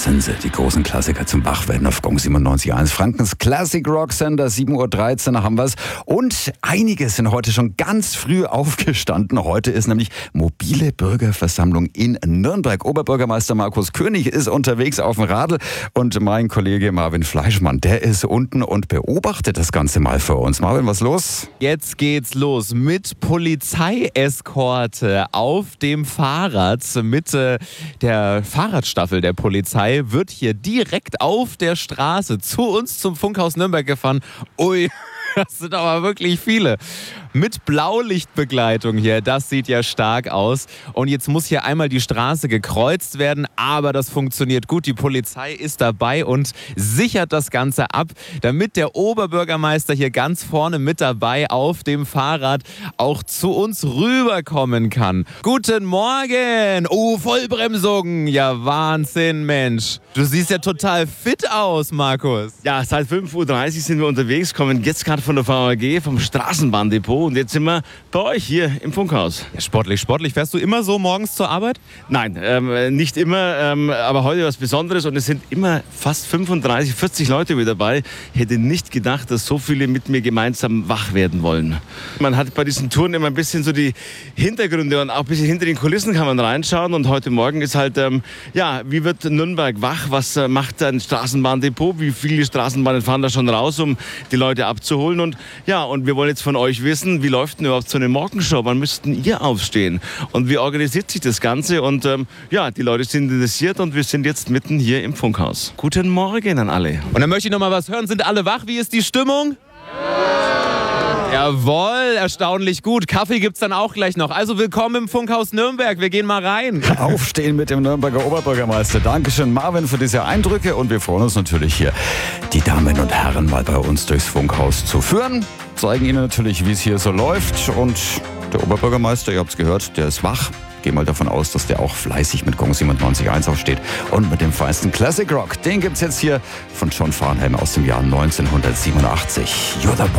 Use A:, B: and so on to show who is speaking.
A: sind sie, die großen Klassiker zum Wachwerden auf Gong 97.1. Frankens Classic Rock Sender, 7.13 Uhr haben wir es. Und einige sind heute schon ganz früh aufgestanden. Heute ist nämlich mobile Bürgerversammlung in Nürnberg. Oberbürgermeister Markus König ist unterwegs auf dem Radl und mein Kollege Marvin Fleischmann, der ist unten und beobachtet das Ganze mal für uns. Marvin, was los?
B: Jetzt geht's los mit Polizeieskorte auf dem Fahrrad. Mit der Fahrradstaffel der Polizei wird hier direkt auf der Straße zu uns zum Funkhaus Nürnberg gefahren. Ui, das sind aber wirklich viele. Mit Blaulichtbegleitung hier, das sieht ja stark aus. Und jetzt muss hier einmal die Straße gekreuzt werden, aber das funktioniert gut. Die Polizei ist dabei und sichert das Ganze ab, damit der Oberbürgermeister hier ganz vorne mit dabei auf dem Fahrrad auch zu uns rüberkommen kann. Guten Morgen! Oh, Vollbremsung! Ja, Wahnsinn, Mensch. Du siehst ja total fit aus, Markus.
C: Ja, seit 5.30 Uhr sind wir unterwegs, kommen jetzt gerade von der VAG, vom Straßenbahndepot. Und jetzt sind wir bei euch hier im Funkhaus.
B: Ja, sportlich. Fährst du immer so morgens zur Arbeit?
C: Nein, nicht immer, aber heute was Besonderes. Und es sind immer fast 35, 40 Leute mit dabei. Ich hätte nicht gedacht, dass so viele mit mir gemeinsam wach werden wollen. Man hat bei diesen Touren immer ein bisschen so die Hintergründe und auch ein bisschen hinter den Kulissen kann man reinschauen. Und heute Morgen ist halt, wie wird Nürnberg wach? Was macht ein Straßenbahndepot? Wie viele Straßenbahnen fahren da schon raus, um die Leute abzuholen? Und ja, und wir wollen jetzt von euch wissen, wie läuft denn überhaupt so eine Morgenshow? Wann müssten ihr aufstehen? Und wie organisiert sich das Ganze? Und die Leute sind interessiert und wir sind jetzt mitten hier im Funkhaus. Guten Morgen an alle.
B: Und dann möchte ich noch mal was hören. Sind alle wach? Wie ist die Stimmung? Jawohl, erstaunlich gut. Kaffee gibt's dann auch gleich noch. Also willkommen im Funkhaus Nürnberg. Wir gehen mal rein.
A: Aufstehen mit dem Nürnberger Oberbürgermeister. Dankeschön, Marvin, für diese Eindrücke. Und wir freuen uns natürlich hier, die Damen und Herren mal bei uns durchs Funkhaus zu führen. Zeigen Ihnen natürlich, wie es hier so läuft. Und der Oberbürgermeister, ihr habt es gehört, der ist wach. Gehe mal davon aus, dass der auch fleißig mit Gong 97.1 aufsteht. Und mit dem feinsten Classic Rock, den gibt's jetzt hier von John Farnham aus dem Jahr 1987. You're the one.